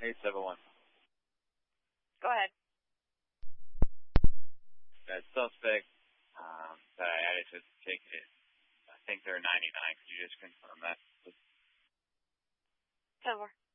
871. Go ahead. That suspect that I added to the ticket, I think they're 99. Could you just confirm that? 10-4.